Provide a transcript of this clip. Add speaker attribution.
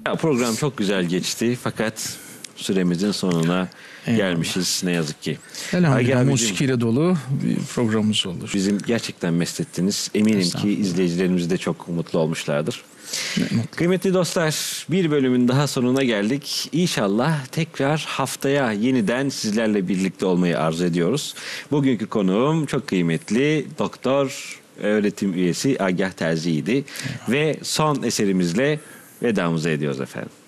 Speaker 1: Program çok güzel geçti fakat süremizin sonuna gelmişiz ne yazık ki.
Speaker 2: Elhamdülillah musikiyle dolu bir programımız olur.
Speaker 1: Bizim gerçekten mest ettiniz. Eminim ki izleyicilerimiz de çok mutlu olmuşlardır. Kıymetli dostlar, bir bölümün daha sonuna geldik. İnşallah tekrar haftaya yeniden sizlerle birlikte olmayı arzu ediyoruz. Bugünkü konuğum çok kıymetli doktor öğretim üyesi Agah Terzi'ydi. Ve son eserimizle vedamızı ediyoruz efendim.